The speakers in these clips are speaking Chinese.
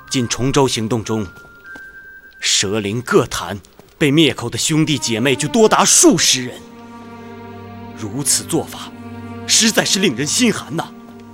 今崇州行动中，蛇灵各坛被灭口的兄弟姐妹就多达数十人，如此做法，实在是令人心寒呐。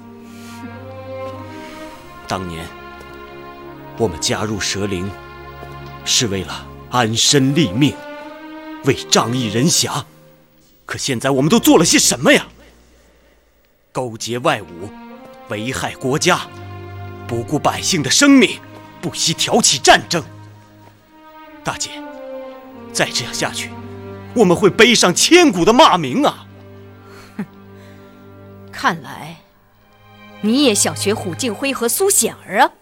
当年我们加入蛇灵，是为了安身立命，为仗义人侠。可现在我们都做了些什么呀？勾结外侮，危害国家，不顾百姓的生命，不惜挑起战争。大姐，再这样下去，我们会背上千古的骂名啊！ 哼，看来你也想学虎敬辉和苏显儿啊？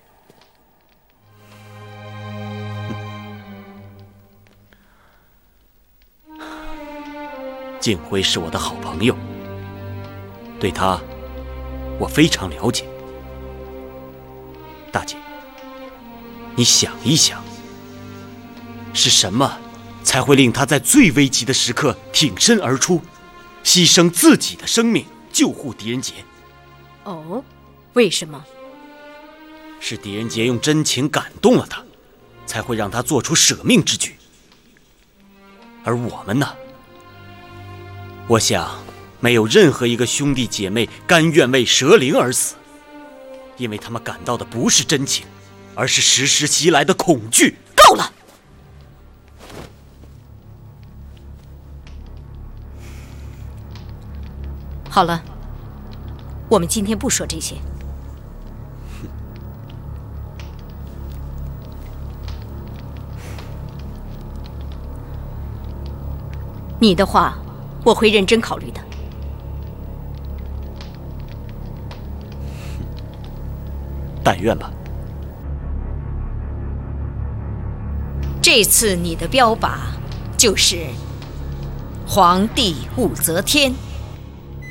敬辉是我的好朋友，对他我非常了解。大姐，你想一想，是什么才会令他在最危急的时刻挺身而出，牺牲自己的生命救护狄仁杰？ 哦，为什么？ 是狄仁杰用真情感动了他，才会让他做出舍命之举。而我们呢？我想，没有任何一个兄弟姐妹甘愿为蛇灵而死，因为他们感到的不是真情，而是时时袭来的恐惧。 够了！好了，我们今天不说这些。你的话我会认真考虑的。 但愿吧。 这次你的标靶就是皇帝武则天。